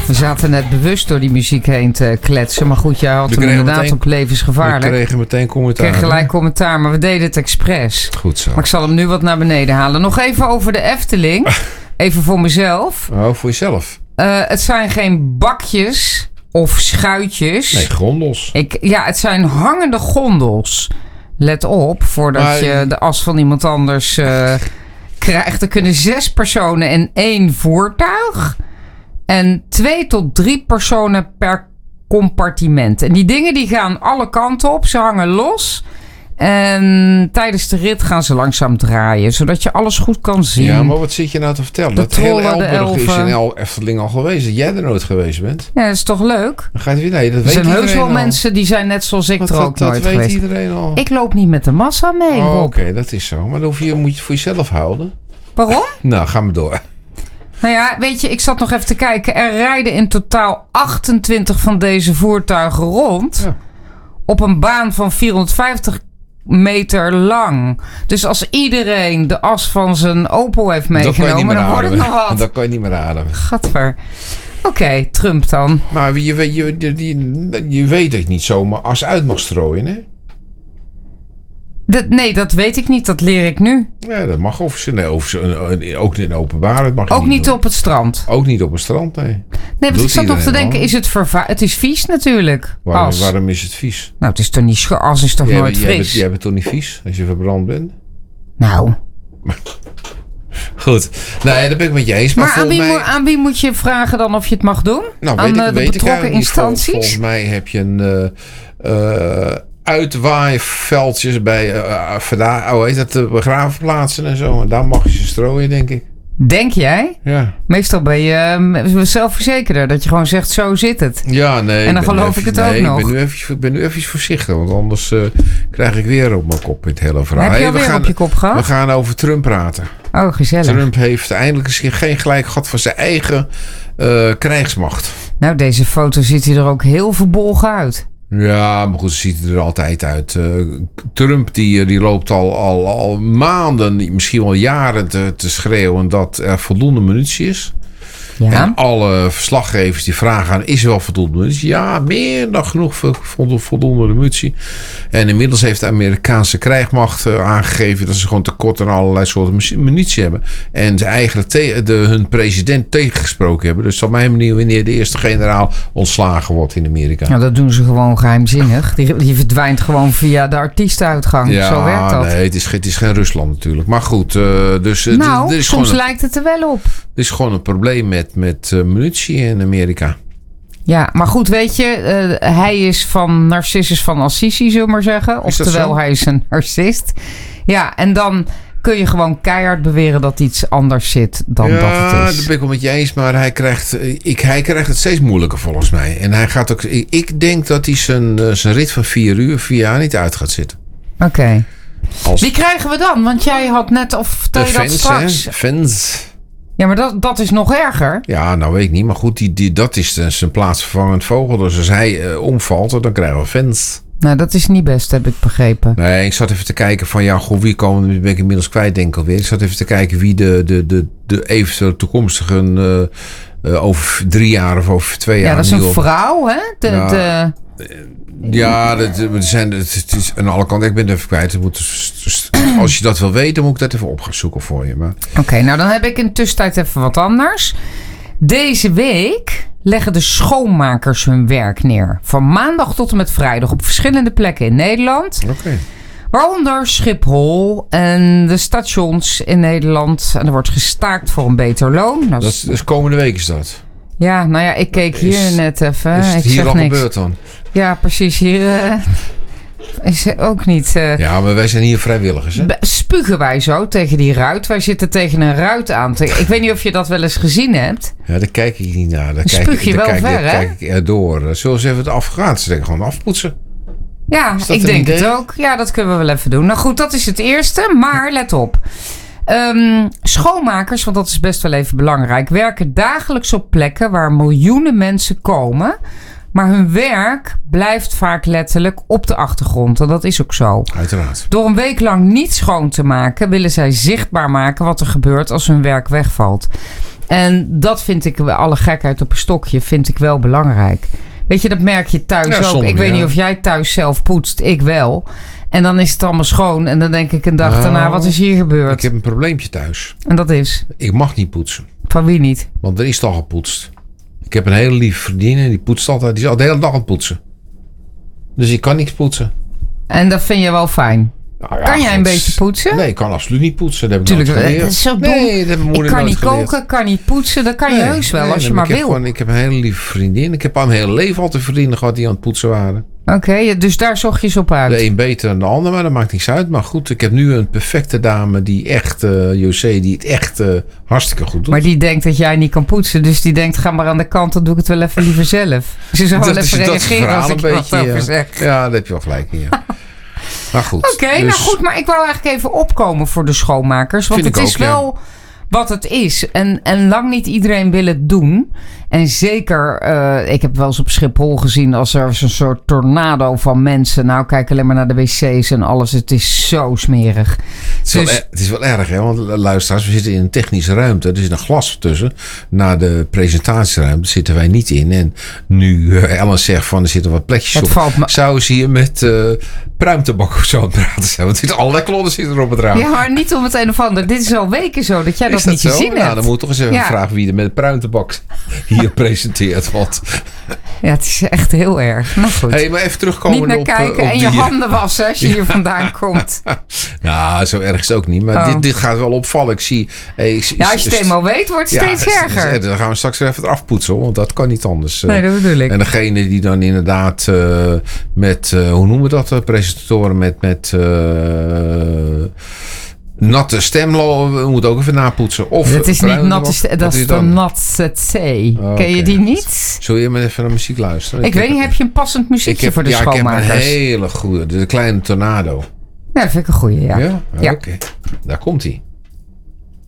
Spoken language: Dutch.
We zaten net bewust door die muziek heen te kletsen. Maar goed, jij had hem inderdaad ook levensgevaarlijk. We kregen meteen commentaar. Ik kreeg gelijk commentaar, maar we deden het expres. Goed zo. Maar ik zal hem nu wat naar beneden halen. Nog even over de Efteling. Even voor mezelf. Oh, voor jezelf? Het zijn geen bakjes of schuitjes. Nee, gondels. Het zijn hangende gondels. Let op, voordat je de as van iemand anders krijgt. Er kunnen 6 personen in 1 voertuig. En 2 tot 3 personen per compartiment. En die dingen die gaan alle kanten op. Ze hangen los. En tijdens de rit gaan ze langzaam draaien. Zodat je alles goed kan zien. Ja, maar wat zit je nou te vertellen? Dat heel Elburg is in Efteling al geweest. Dat jij er nooit geweest bent. Ja, dat is toch leuk? Dan ga je weer, nee, dat er weet zijn heus wel al. Mensen die zijn net zoals ik er ook nooit geweest. Dat weet iedereen al. Ik loop niet met de massa mee, Rob. Oké, dat is zo. Maar dan moet je voor jezelf houden. Waarom? Nou, ga maar door. Nou ja, weet je, ik zat nog even te kijken. Er rijden in totaal 28 van deze voertuigen rond. Ja. Op een baan van 450 meter lang. Dus als iedereen de as van zijn Opel heeft meegenomen, dan wordt het nog wat. Dat kan je niet meer ademen. Gadver. Oké, Trump dan. Maar je weet het niet zomaar as uit mag strooien, hè? Nee, dat weet ik niet. Dat leer ik nu. Ja, dat mag ook in openbaar. Dat mag ook niet op het strand. Ook niet op het strand, nee. Nee, want ik zat nog te denken, het is vies natuurlijk. Waarom is het vies? Nou, het is toch niet as is toch nooit fris? Jij bent toch niet vies als je verbrand bent? Nou. Goed. Nou ja, dat ben ik met je eens. Maar aan wie moet je vragen dan of je het mag doen? Nou, aan de betrokken instanties? Volgens mij heb je een uitwaaiveldjes bij begraafplaatsen en zo. En daar mag je ze strooien, denk ik. Denk jij? Ja. Meestal ben je zelfverzekerder. Dat je gewoon zegt, zo zit het. Ja, nee. En dan geloof ik het ook nog. Ik ben nu even voorzichtig. Want anders krijg ik weer op mijn kop in het hele verhaal. Heb je alweer op je kop gehad? We gaan over Trump praten. Oh, gezellig. Trump heeft eindelijk eens geen gelijk gehad van zijn eigen krijgsmacht. Nou, deze foto ziet hij er ook heel verbolgen uit. Ja, maar goed, ziet er altijd uit. Trump die loopt al maanden, misschien wel jaren te schreeuwen dat er voldoende munitie is. Ja. En alle verslaggevers die vragen aan, is er wel voldoende munitie? Ja, meer dan genoeg voldoende munitie. En inmiddels heeft de Amerikaanse krijgsmacht aangegeven dat ze gewoon tekort aan allerlei soorten munitie hebben. En ze eigenlijk hun president tegengesproken hebben. Dus het zal mij benieuwen wanneer de eerste generaal ontslagen wordt in Amerika. Nou, dat doen ze gewoon geheimzinnig. Die verdwijnt gewoon via de artiestenuitgang. Ja, zo werkt dat. Nee, het is geen Rusland natuurlijk. Maar goed, dus soms lijkt het er wel op. Er is gewoon een probleem met munitie in Amerika. Ja, maar goed, weet je, hij is van Narcissus van Assisi, zullen we maar zeggen. Oftewel, hij is een narcist. Ja, en dan kun je gewoon keihard beweren dat iets anders zit dan dat het is. Ja, dat ben ik wel met je eens, maar hij krijgt het steeds moeilijker volgens mij. En hij gaat ook. Ik denk dat hij zijn rit van 4 jaar niet uit gaat zitten. Oké. Wie krijgen we dan? Want jij had net, of vertel je dat straks? Fans. Ja, maar dat is nog erger. Ja, nou weet ik niet. Maar goed, dat is zijn plaatsvervangend vogel. Dus als hij omvalt, dan krijgen we fans. Nou, dat is niet best, heb ik begrepen. Nee, ik zat even te kijken van wie komen, ben ik inmiddels kwijt, denk ik alweer. Ik zat even te kijken wie de eventueel toekomstigen over 3 jaar of over 2 jaar. Ja, dat is een vrouw, hè? Ja, het is aan alle kanten. Ik ben het even kwijt. Als je dat wil weten, moet ik dat even op gaan zoeken voor je. Oké, nou dan heb ik in de tussentijd even wat anders. Deze week leggen de schoonmakers hun werk neer. Van maandag tot en met vrijdag op verschillende plekken in Nederland. Oké. Waaronder Schiphol en de stations in Nederland. En er wordt gestaakt voor een beter loon. Nou, dat is komende week is dat? Ja, nou ja, ik keek hier net even. Is het hier al gebeurd dan? Ja, precies. Hier is ook niet. Ja, maar wij zijn hier vrijwilligers, hè? Spugen wij zo tegen die ruit? Wij zitten tegen een ruit aan. Ik weet niet of je dat wel eens gezien hebt. Ja, daar kijk ik niet naar. Spuug je wel ver, hè? Daar kijk ik erdoor. Zullen ze even het afgaan? Ze denken gewoon afpoetsen. Ja, ik denk het ook. Ja, dat kunnen we wel even doen. Nou goed, dat is het eerste. Maar let op. Schoonmakers, want dat is best wel even belangrijk, werken dagelijks op plekken waar miljoenen mensen komen. Maar hun werk blijft vaak letterlijk op de achtergrond. En dat is ook zo. Uiteraard. Door een week lang niet schoon te maken, willen zij zichtbaar maken wat er gebeurt als hun werk wegvalt. En dat vind ik, alle gekheid op een stokje, vind ik wel belangrijk. Weet je, dat merk je thuis ook. Ik weet niet of jij thuis zelf poetst. Ik wel. En dan is het allemaal schoon. En dan denk ik een dag daarna, wat is hier gebeurd? Ik heb een probleempje thuis. En dat is? Ik mag niet poetsen. Van wie niet? Want er is al gepoetst. Ik heb een hele lieve vriendin en die poetst altijd. Die is al de hele dag aan het poetsen. Dus ik kan niks poetsen. En dat vind je wel fijn? Nou ja, kan jij een beetje poetsen? Nee, ik kan absoluut niet poetsen. Dat heb ik nooit geleerd. Dat is zo dom. Nee, dat heb mijn moeder nooit geleerd. Ik kan niet koken, kan niet poetsen. Dat kan je heus wel als je maar wil. Ik heb een hele lieve vriendin. Ik heb al mijn hele leven altijd vriendinnen gehad die aan het poetsen waren. Oké, dus daar zocht je ze op uit. De een beter dan de ander, maar dat maakt niks uit. Maar goed, ik heb nu een perfecte dame die echt, José, die het echt hartstikke goed doet. Maar die denkt dat jij niet kan poetsen. Dus die denkt, ga maar aan de kant, dan doe ik het wel even liever zelf. Ze zou wel even reageren als ik wat over zeg. Ja, daar heb je wel gelijk in, ja. Maar goed. Oké, nou goed, maar ik wou eigenlijk even opkomen voor de schoonmakers. Want het is wel wat het is. En lang niet iedereen wil het doen. En zeker, ik heb wel eens op Schiphol gezien als er zo'n soort tornado van mensen. Nou, kijk alleen maar naar de wc's en alles. Het is zo smerig. Het is wel erg, hè? Want luisteraars, we zitten in een technische ruimte. Er zit een glas tussen. Na de presentatieruimte zitten wij niet in. En nu Ellen zegt van er zitten wat plekjes op. Zouden ze hier met pruimtebak of zo aan het praten zijn? Want allerlei klonnen zitten er op het raam. Ja, maar niet om het een of ander. Dit is al weken zo dat jij dat niet gezien hebt. Nou, dan moet ik toch eens even vragen wie er met pruimtebak hier presenteert. Want ja, het is echt heel erg. Nou goed. Hey, maar even terugkomen niet naar kijken op en je handen wassen als je hier vandaan komt. Nou, zo erg is het ook niet. Maar dit gaat wel opvallen. Ik zie, als je het eenmaal weet, wordt het steeds erger. Dan gaan we straks even eraf poetsen. Want dat kan niet anders. Nee, dat bedoel ik. En degene die dan inderdaad met, hoe noemen we dat? Presentatoren met natte stem moet ook even napoetsen. Of dat is niet natte stem, dat is de natse zee. Ken je die niet? Zul je maar even naar muziek luisteren? Ik weet niet, heb je een passend muziekje voor de schoonmakers? Ik heb een hele goede, de kleine tornado. Ja, dat vind ik een goede, ja. Ja? Oké. Daar komt hij.